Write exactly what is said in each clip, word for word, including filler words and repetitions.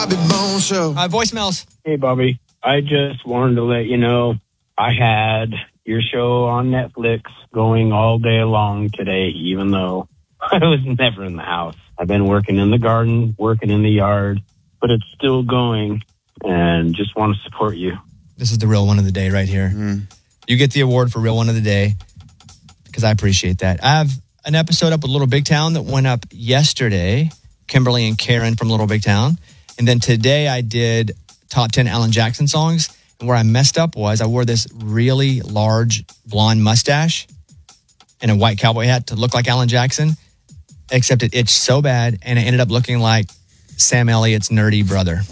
Bobby Bones Show. Uh, voicemails. Hey, Bobby. I just wanted to let you know I had your show on Netflix going all day long today, even though I was never in the house. I've been working in the garden, working in the yard, but it's still going, and just want to support you. This is the real one of the day right here. Mm. You get the award for real one of the day because I appreciate that. I have an episode up with Little Big Town that went up yesterday. Kimberly and Karen from Little Big Town. And then today I did top ten Alan Jackson songs. And where I messed up was I wore this really large blonde mustache and a white cowboy hat to look like Alan Jackson, except it itched so bad and it ended up looking like Sam Elliott's nerdy brother.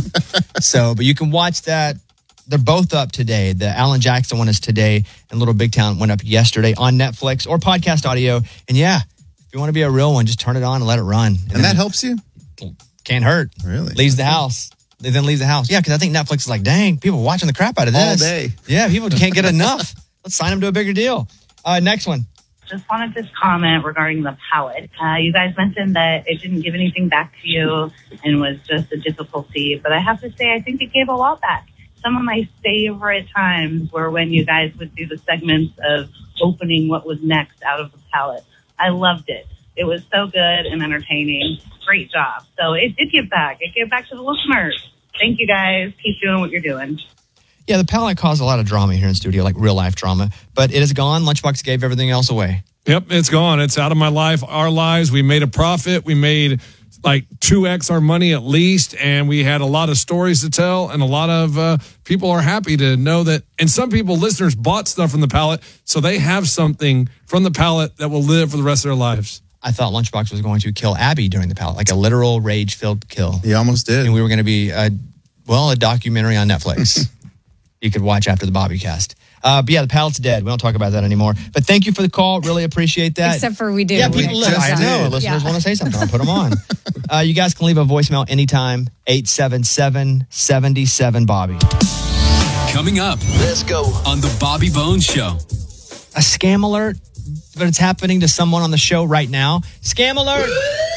So, but you can watch that. They're both up today. The Alan Jackson one is today and Little Big Town went up yesterday on Netflix or podcast audio. And yeah, if you want to be a real one, just turn it on and let it run. And, and that helps you? Can't hurt. Really? Leaves the house. They then leaves the house. Yeah, because I think Netflix is like, dang, people are watching the crap out of this. All day. Yeah, people can't get enough. Let's sign them to a bigger deal. Uh, next one. Just wanted to comment regarding the palette. Uh, you guys mentioned that it didn't give anything back to you and was just a difficulty. But I have to say, I think it gave a lot back. Some of my favorite times were when you guys would do the segments of opening what was next out of the palette. I loved it. It was so good and entertaining. Great job. So it did give back. It gave back to the listeners. Thank you, guys. Keep doing what you're doing. Yeah, the palette caused a lot of drama here in studio, like real life drama. But it is gone. Lunchbox gave everything else away. Yep, it's gone. It's out of my life, our lives. We made a profit. We made like two X our money at least. And we had a lot of stories to tell. And a lot of uh, people are happy to know that. And some people, listeners, bought stuff from the palette. So they have something from the palette that will live for the rest of their lives. I thought Lunchbox was going to kill Abby during the palette, like a literal rage-filled kill. He almost did. And we were going to be, a, well, a documentary on Netflix. You could watch after the Bobby cast. Uh, but yeah, the palette's dead. We don't talk about that anymore. But thank you for the call. Really appreciate that. Except for we do. Yeah, people, we I know. Listeners yeah. want to say something. I'll put them on. uh, you guys can leave a voicemail anytime. eight seven seven, seven seven, Bobby. Coming up. Let's go. On the Bobby Bones Show. A scam alert, but it's happening to someone on the show right now. Scam alert!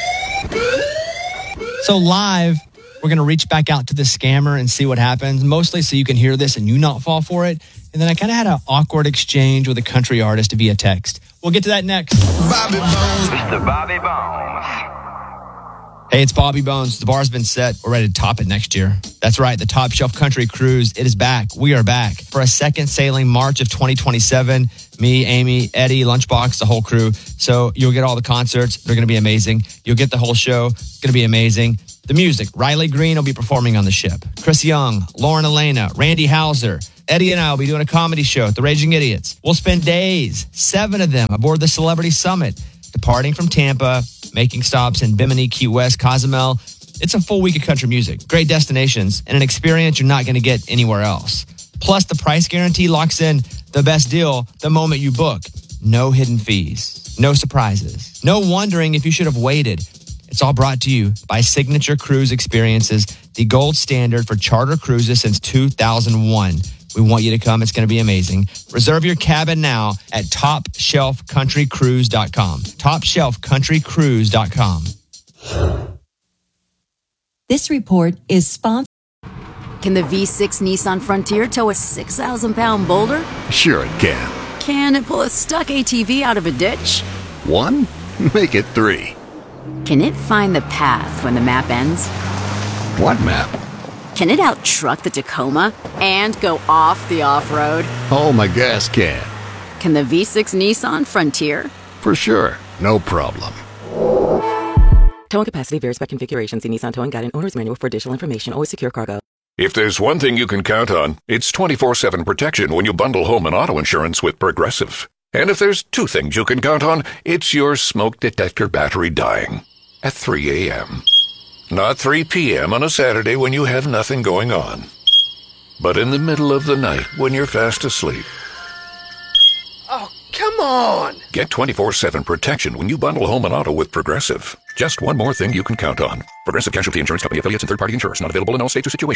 So live, we're going to reach back out to the scammer and see what happens, mostly so you can hear this and you not fall for it. And then I kind of had an awkward exchange with a country artist via text. We'll get to that next. Bobby Bones. Mister Bobby Bones. Hey, it's Bobby Bones. The bar's been set. We're ready to top it next year. That's right. The Top Shelf Country Cruise. It is back. We are back for a second sailing March of twenty twenty-seven. Me, Amy, Eddie, Lunchbox, the whole crew. So you'll get all the concerts. They're going to be amazing. You'll get the whole show. It's going to be amazing. The music. Riley Green will be performing on the ship. Chris Young, Lauren Elena, Randy Hauser. Eddie and I will be doing a comedy show at the Raging Idiots. We'll spend days, seven of them, aboard the Celebrity Summit, departing from Tampa, making stops in Bimini, Key West, Cozumel. It's a full week of country music, great destinations, and an experience you're not going to get anywhere else. Plus, the price guarantee locks in the best deal the moment you book. No hidden fees, no surprises, no wondering if you should have waited. It's all brought to you by Signature Cruise Experiences, the gold standard for charter cruises since two thousand one. We want you to come. It's going to be amazing. Reserve your cabin now at top shelf country cruise dot com. top shelf country cruise dot com. This report is sponsored. Can the V six Nissan Frontier tow a six thousand pound boulder? Sure it can. Can it pull a stuck A T V out of a ditch? One? Make it three. Can it find the path when the map ends? What map? Can it out-truck the Tacoma and go off the off-road? Oh, my gas can. Can the V six Nissan Frontier? For sure. No problem. Towing capacity varies by configuration. See Nissan Towing Guide and Owner's Manual for additional information. Always secure cargo. If there's one thing you can count on, it's twenty-four seven protection when you bundle home and auto insurance with Progressive. And if there's two things you can count on, it's your smoke detector battery dying at three a.m. Not three p.m. on a Saturday when you have nothing going on, but in the middle of the night when you're fast asleep. Oh, come on! Get twenty-four seven protection when you bundle home and auto with Progressive. Just one more thing you can count on. Progressive Casualty Insurance Company affiliates and third-party insurers not available in all states or situations.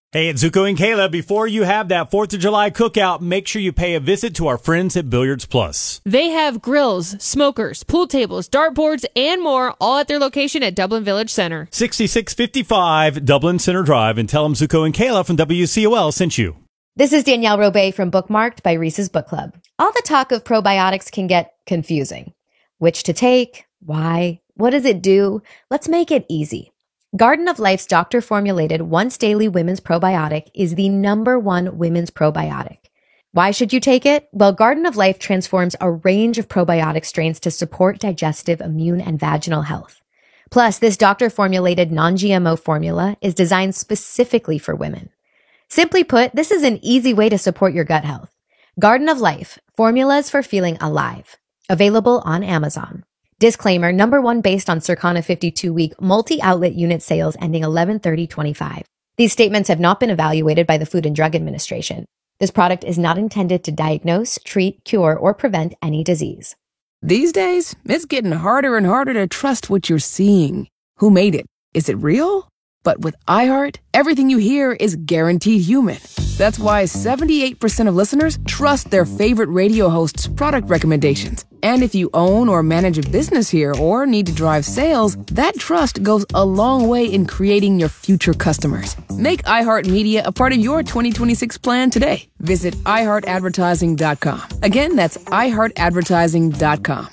Hey, it's Zuko and Kayla. Before you have that fourth of July cookout, make sure you pay a visit to our friends at Billiards Plus. They have grills, smokers, pool tables, dartboards, and more, all at their location at Dublin Village Center. sixty-six fifty-five Dublin Center Drive, and tell them Zuko and Kayla from W C O L sent you. This is Danielle Robay from Bookmarked by Reese's Book Club. All the talk of probiotics can get confusing. Which to take? Why? What does it do? Let's make it easy. Garden of Life's doctor-formulated once-daily women's probiotic is the number one women's probiotic. Why should you take it? Well, Garden of Life transforms a range of probiotic strains to support digestive, immune, and vaginal health. Plus, this doctor-formulated non-G M O formula is designed specifically for women. Simply put, this is an easy way to support your gut health. Garden of Life, formulas for feeling alive. Available on Amazon. Disclaimer, number one based on Circana fifty-two week multi-outlet unit sales ending eleven thirty twenty-five. These statements have not been evaluated by the Food and Drug Administration. This product is not intended to diagnose, treat, cure, or prevent any disease. These days, it's getting harder and harder to trust what you're seeing. Who made it? Is it real? But with iHeart, everything you hear is guaranteed human. That's why seventy-eight percent of listeners trust their favorite radio hosts' product recommendations. And if you own or manage a business here or need to drive sales, that trust goes a long way in creating your future customers. Make iHeartMedia a part of your twenty twenty-six plan today. Visit i heart advertising dot com. Again, that's i heart advertising dot com.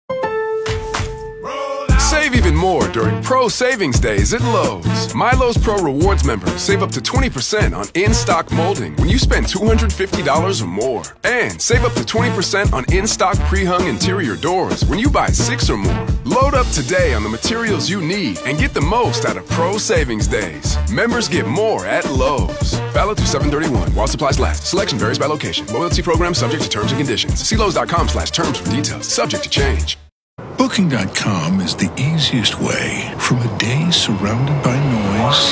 Save even more during Pro Savings Days at Lowe's. My Lowe's Pro Rewards members save up to twenty percent on in-stock molding when you spend two hundred fifty dollars or more. And save up to twenty percent on in-stock pre-hung interior doors when you buy six or more. Load up today on the materials you need and get the most out of Pro Savings Days. Members get more at Lowe's. Valid through seven thirty-one while supplies last. Selection varies by location. Loyalty program subject to terms and conditions. See Lowe's dot com slash terms for details. Subject to change. Booking dot com is the easiest way from a day surrounded by noise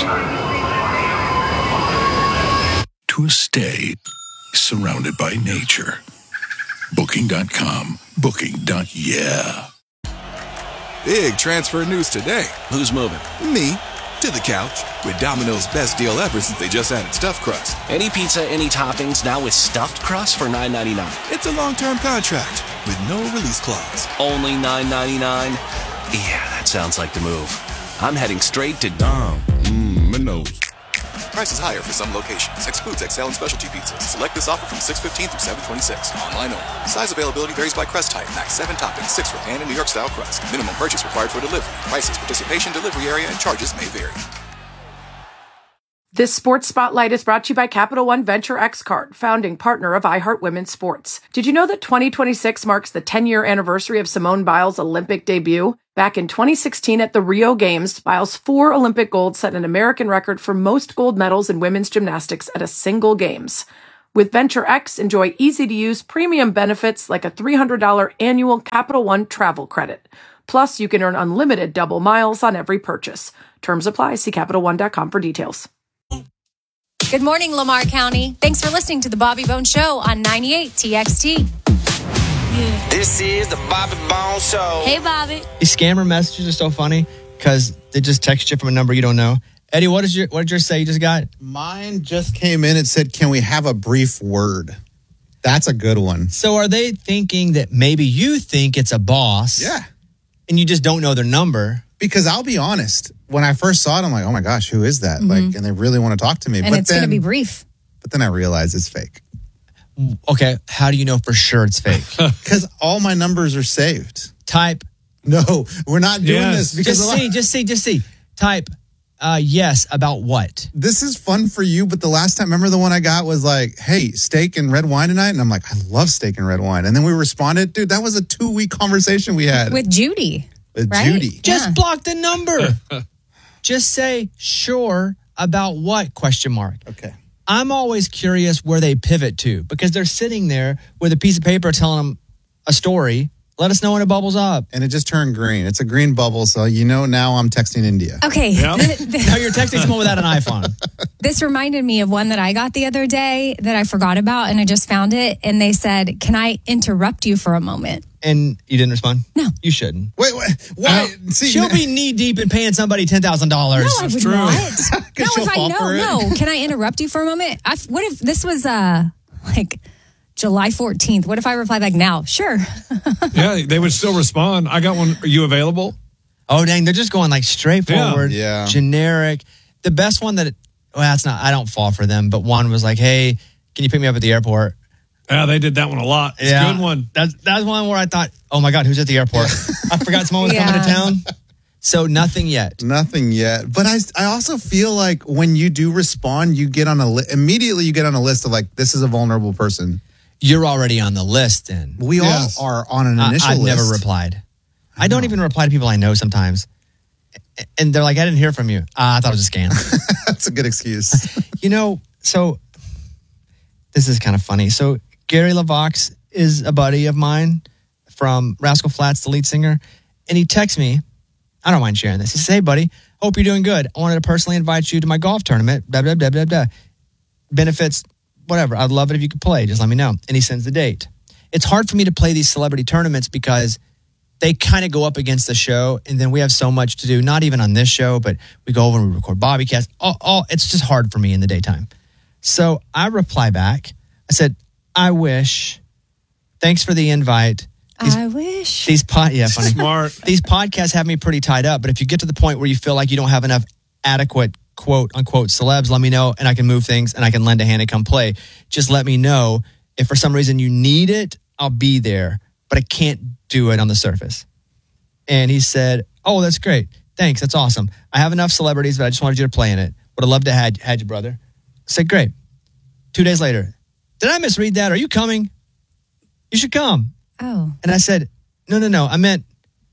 to a stay surrounded by nature. Booking dot com. Booking. Yeah. Big transfer news today. Who's moving? Me. To the couch. With Domino's best deal ever since they just added stuffed crust. Any pizza, any toppings, now with stuffed crust for nine ninety-nine. It's a long-term contract with no release clause. Only nine ninety-nine? Yeah, that sounds like the move. I'm heading straight to Dom. Mmm, Minos. Prices higher for some locations. Excludes X L and specialty pizzas. Select this offer from six fifteen through seven twenty-six. Online only. Size availability varies by crust type. Max seven toppings, six for pan and New York style crust. Minimum purchase required for delivery. Prices, participation, delivery area, and charges may vary. This Sports Spotlight is brought to you by Capital One Venture X Card, founding partner of iHeart Women's Sports. Did you know that twenty twenty-six marks the ten-year anniversary of Simone Biles' Olympic debut? Back in twenty sixteen at the Rio Games, Biles' four Olympic golds set an American record for most gold medals in women's gymnastics at a single Games. With Venture X, enjoy easy-to-use premium benefits like a three hundred dollars annual Capital One travel credit. Plus, you can earn unlimited double miles on every purchase. Terms apply. See Capital One dot com for details. Good morning, Lamar County. Thanks for listening to the Bobby Bones Show on ninety-eight T X T. Yeah. This is the Bobby Bones Show. Hey, Bobby. These scammer messages are so funny because they just text you from a number you don't know. Eddie, what is your what did yours say you just got? Mine just came in. It said, "Can we have a brief word?" That's a good one. So are they thinking that maybe you think it's a boss? Yeah. And you just don't know their number? Because I'll be honest, when I first saw it, I'm like, oh my gosh, who is that? Mm-hmm. Like, and they really want to talk to me. And but it's going to be brief. But then I realized it's fake. Okay, how do you know for sure it's fake? Because all my numbers are saved. Type. No, we're not doing yes. this. Because just see, just see, just see. Type. Uh, yes, about what? This is fun for you, but the last time, remember the one I got was like, hey, steak and red wine tonight? And I'm like, I love steak and red wine. And then we responded, dude, that was a two-week conversation we had. With Judy. With right? Judy. Just yeah. block the number. Just say, sure, about what, question mark. Okay. I'm always curious where they pivot to because they're sitting there with a piece of paper telling them a story. Let us know when it bubbles up. And it just turned green. It's a green bubble, so you know now I'm texting India. Okay. Yep. Now you're texting someone without an iPhone. This reminded me of one that I got the other day that I forgot about, and I just found it. And they said, can I interrupt you for a moment? And you didn't respond? No. You shouldn't. Wait, wait, why? See, She'll be knee deep in paying somebody ten thousand dollars. No, I would not. No, she'll if I fall no, for it. no. Can I interrupt you for a moment? I, what if this was uh like July fourteenth? What if I replied like now? Sure. Yeah, they would still respond. I got one. Are you available? Oh, dang. They're just going like straightforward, Yeah. Yeah. generic. The best one that, well, that's not, I don't fall for them, but one was like, hey, can you pick me up at the airport? Yeah, they did that one a lot. It's Yeah. a good one. That's, that's one where I thought, oh my God, who's at the airport? I forgot someone was Yeah. coming to town. So nothing yet. Nothing yet. But I, I also feel like when you do respond, you get on a li- immediately you get on a list of like, this is a vulnerable person. You're already on the list then. We Yes. all are on an I, initial I've list. never replied. I, don't even reply to people I know sometimes. And they're like, I didn't hear from you. Uh, I thought it was a scam. That's a good excuse. You know, so this is kind of funny. So Gary LaVox is a buddy of mine from Rascal Flatts, the lead singer. And he texts me. I don't mind sharing this. He says, hey, buddy, hope you're doing good. I wanted to personally invite you to my golf tournament. Blah, blah, blah, blah, blah. Benefits, whatever. I'd love it if you could play. Just let me know. And he sends the date. It's hard for me to play these celebrity tournaments because they kind of go up against the show, and then we have so much to do, not even on this show, but we go over and we record BobbyCast. All, all, it's just hard for me in the daytime. So I reply back. I said, I wish. Thanks for the invite. These, I wish. These pod, yeah, funny. Smart. These podcasts have me pretty tied up, but if you get to the point where you feel like you don't have enough adequate quote unquote celebs, let me know and I can move things and I can lend a hand and come play. Just let me know. If for some reason you need it, I'll be there, but I can't do it on the surface. And he said, oh, that's great. Thanks. That's awesome. I have enough celebrities, but I just wanted you to play in it. Would have loved to have had you, brother. I said, great. Two days later, did I misread that? Are you coming? You should come. Oh. And I said, no, no, no. I meant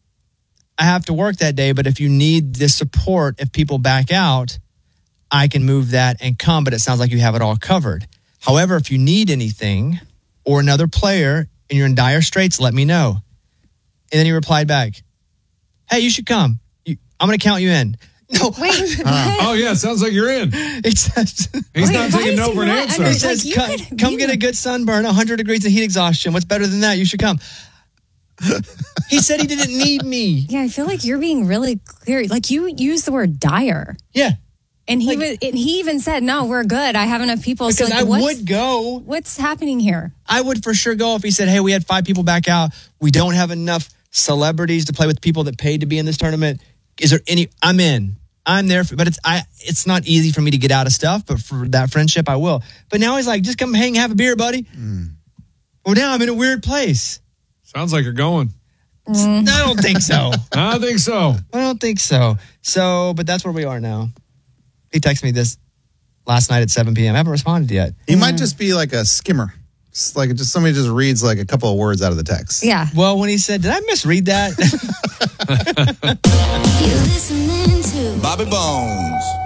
I have to work that day, but if you need this support, if people back out, I can move that and come, but it sounds like you have it all covered. However, if you need anything or another player and you're in dire straits, let me know. And then he replied back, hey, you should come. You, I'm going to count you in. No. Wait. Uh, oh, yeah. Sounds like you're in. It says, He's Wait, not why taking is no he for an not answer. under- he says, Like, you come, could- come you get a would- good sunburn, one hundred degrees of heat exhaustion. What's better than that? You should come. He said he didn't need me. Yeah, I feel like you're being really clear. Like you used the word dire. Yeah. And he Like- was, and he even said, "No, we're good. I have enough people." So Because like, I what's, would go. What's happening here? I would for sure go if he said, hey, we had five people back out. We don't have enough celebrities to play with people that paid to be in this tournament. Is there any? I'm in. I'm there. For, but it's I. It's not easy for me to get out of stuff, but for that friendship, I will. But now he's like, just come hang, have a beer, buddy. Mm. Well, now I'm in a weird place. Sounds like you're going. I don't think so. I think so. I don't think so. So, but that's where we are now. He texted me this last night at seven p.m. I haven't responded yet. He might just be like a skimmer. It's like just somebody just reads like a couple of words out of the text. Yeah. Well, when he said, did I misread that? You're listening to Bobby Bones.